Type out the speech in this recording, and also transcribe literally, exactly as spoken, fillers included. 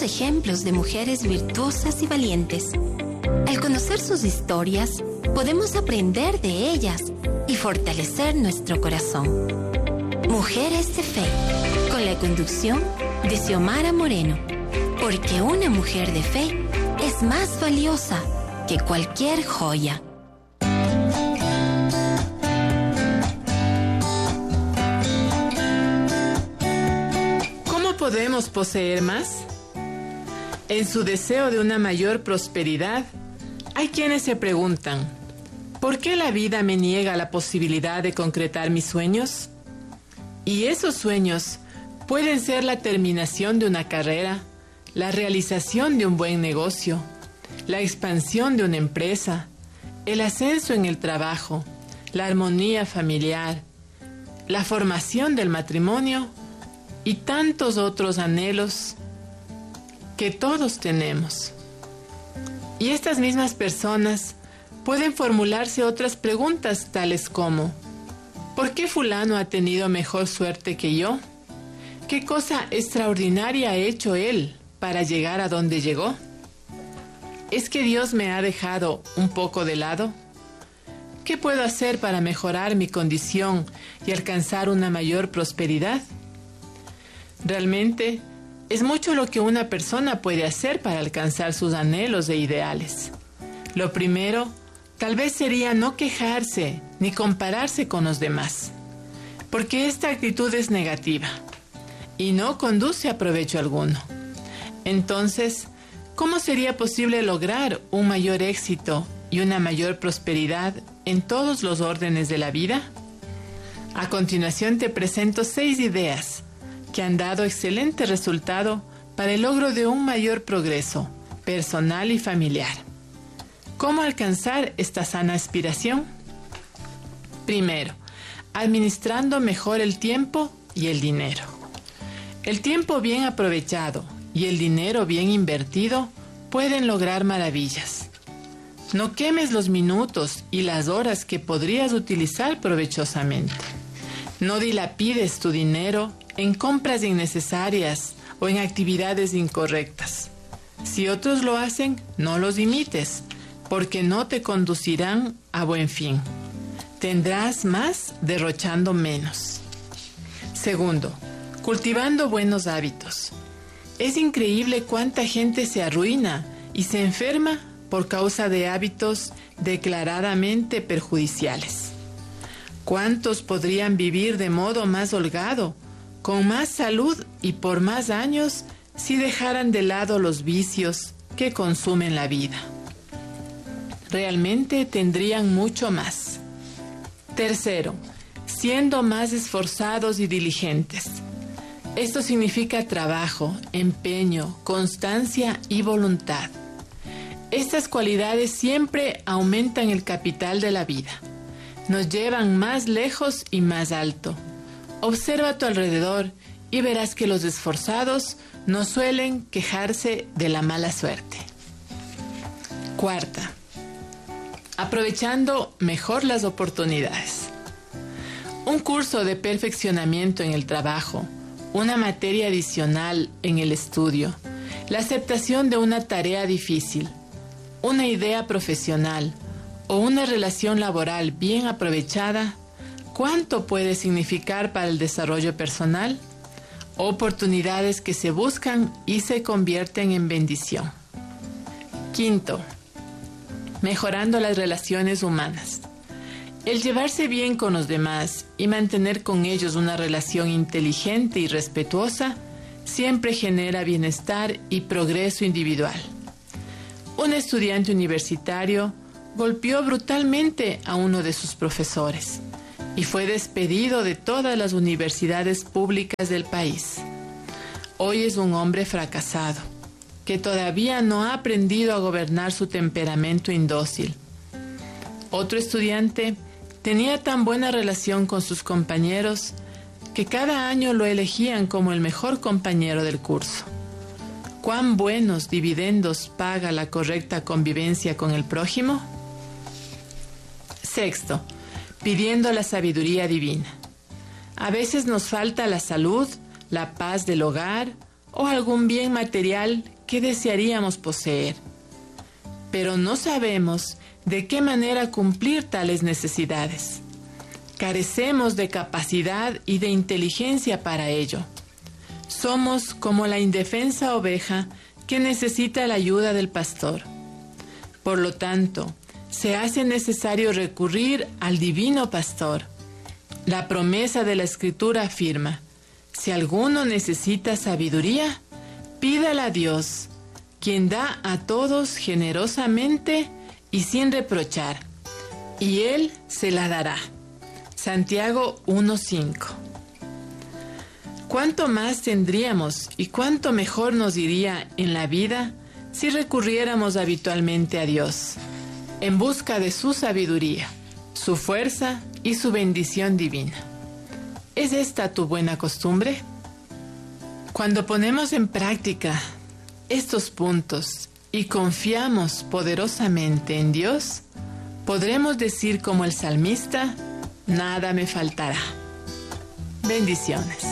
muchos ejemplos de mujeres virtuosas y valientes. Al conocer sus historias, podemos aprender de ellas y fortalecer nuestro corazón. Mujeres de Fe, con la conducción de Xiomara Moreno, porque una mujer de fe es más valiosa que cualquier joya. ¿Cómo podemos poseer más? En su deseo de una mayor prosperidad, hay quienes se preguntan, ¿por qué la vida me niega la posibilidad de concretar mis sueños? Y esos sueños pueden ser la terminación de una carrera, la realización de un buen negocio, la expansión de una empresa, el ascenso en el trabajo, la armonía familiar, la formación del matrimonio y tantos otros anhelos que todos tenemos. Y estas mismas personas pueden formularse otras preguntas tales como: ¿por qué fulano ha tenido mejor suerte que yo? ¿Qué cosa extraordinaria ha hecho él para llegar a donde llegó? ¿Es que Dios me ha dejado un poco de lado? ¿Qué puedo hacer para mejorar mi condición y alcanzar una mayor prosperidad? Realmente, es mucho lo que una persona puede hacer para alcanzar sus anhelos e ideales. Lo primero, tal vez sería no quejarse ni compararse con los demás, porque esta actitud es negativa y no conduce a provecho alguno. Entonces, ¿cómo sería posible lograr un mayor éxito y una mayor prosperidad en todos los órdenes de la vida? A continuación te presento seis ideas que han dado excelente resultado para el logro de un mayor progreso personal y familiar. ¿Cómo alcanzar esta sana aspiración? Primero, administrando mejor el tiempo y el dinero. El tiempo bien aprovechado y el dinero bien invertido pueden lograr maravillas. No quemes los minutos y las horas que podrías utilizar provechosamente. No dilapides tu dinero en compras innecesarias o en actividades incorrectas. Si otros lo hacen, no los imites, porque no te conducirán a buen fin. Tendrás más derrochando menos. Segundo, cultivando buenos hábitos. Es increíble cuánta gente se arruina y se enferma por causa de hábitos declaradamente perjudiciales. ¿Cuántos podrían vivir de modo más holgado, con más salud y por más años si dejaran de lado los vicios que consumen la vida? Realmente tendrían mucho más. Tercero, siendo más esforzados y diligentes. Esto significa trabajo, empeño, constancia y voluntad. Estas cualidades siempre aumentan el capital de la vida. Nos llevan más lejos y más alto. Observa a tu alrededor y verás que los esforzados no suelen quejarse de la mala suerte. Cuarta, aprovechando mejor las oportunidades. Un curso de perfeccionamiento en el trabajo, una materia adicional en el estudio, la aceptación de una tarea difícil, una idea profesional o una relación laboral bien aprovechada, ¿cuánto puede significar para el desarrollo personal? Oportunidades que se buscan y se convierten en bendición. Quinto, mejorando las relaciones humanas. El llevarse bien con los demás y mantener con ellos una relación inteligente y respetuosa siempre genera bienestar y progreso individual. Un estudiante universitario golpeó brutalmente a uno de sus profesores y fue despedido de todas las universidades públicas del país. Hoy es un hombre fracasado, que todavía no ha aprendido a gobernar su temperamento indócil. Otro estudiante tenía tan buena relación con sus compañeros que cada año lo elegían como el mejor compañero del curso. ¿Cuán buenos dividendos paga la correcta convivencia con el prójimo? Sexto, pidiendo la sabiduría divina. A veces nos falta la salud, la paz del hogar o algún bien material que desearíamos poseer. Pero no sabemos de qué manera cumplir tales necesidades. Carecemos de capacidad y de inteligencia para ello. Somos como la indefensa oveja que necesita la ayuda del pastor. Por lo tanto, se hace necesario recurrir al divino pastor. La promesa de la Escritura afirma: si alguno necesita sabiduría, pídala a Dios, quien da a todos generosamente y sin reprochar, y Él se la dará. Santiago uno cinco. ¿Cuánto más tendríamos y cuánto mejor nos iría en la vida si recurriéramos habitualmente a Dios, en busca de su sabiduría, su fuerza y su bendición divina? ¿Es esta tu buena costumbre? Cuando ponemos en práctica estos puntos y confiamos poderosamente en Dios, podremos decir como el salmista: nada me faltará. Bendiciones.